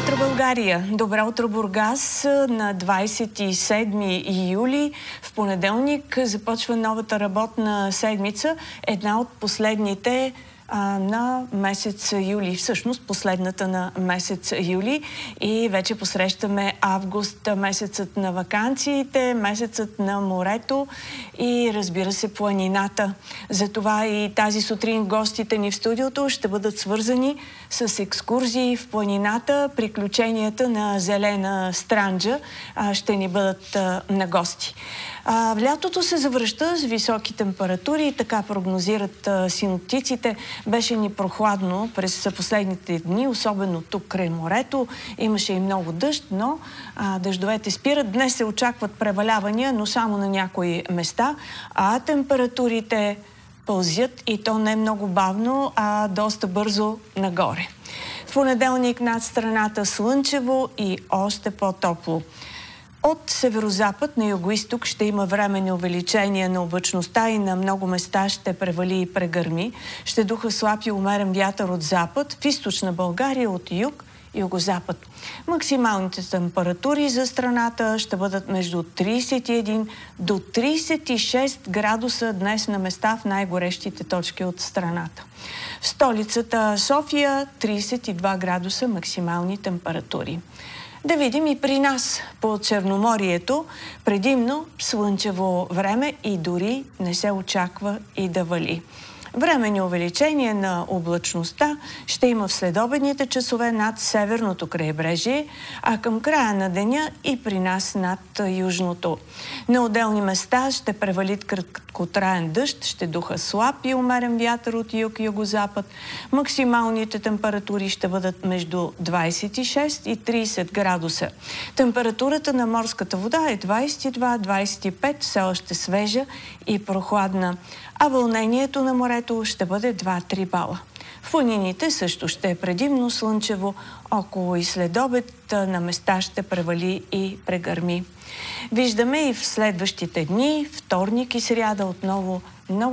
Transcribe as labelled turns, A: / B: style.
A: утро, България! Добро утро, Бургас! На 27 юли, в понеделник, започва новата работна седмица. Една от последните на месец юли, всъщност последната на месец юли, и вече посрещаме август, месецът на ваканциите, месецът на морето и, разбира се, планината. Затова и тази сутрин гостите ни в студиото ще бъдат свързани с екскурзии в планината. Приключенията на Зелена Странджа ще ни бъдат на гости. Лятото се завръща с високи температури, така прогнозират синоптиците. Беше ни прохладно през последните дни, особено тук край морето. Имаше и много дъжд, но дъждовете спират. Днес се очакват превалявания, но само на някои места, а температурите пълзят, и то не много бавно, а доста бързо нагоре. В понеделник над страната слънчево и още по-топло. От северозапад на югоизток ще има временни увеличения на облачността и на много места ще превали и прегърми. Ще духа слаб и умерен вятър от запад, в източна България от юг и югозапад. Максималните температури за страната ще бъдат между 31 до 36 градуса днес на места в най-горещите точки от страната. В столицата София 32 градуса максимални температури. Да видим и при нас по Черноморието предимно слънчево време и дори не се очаква и да вали. Временни увеличение на облачността ще има в следобедните часове над северното крайбрежие, а към края на деня и при нас над южното. На отделни места ще превалит краткотраен дъжд, ще духа слаб и умерен вятър от юг и югозапад. Максималните температури ще бъдат между 26 и 30 градуса. Температурата на морската вода е 22-25, все още свежа и прохладна, а вълнението на морето ще бъде 2-3 бала. В планините също ще е предимно слънчево, около и следобед на места ще превали и прегърми. Виждаме и в следващите дни, вторник и сряда, отново много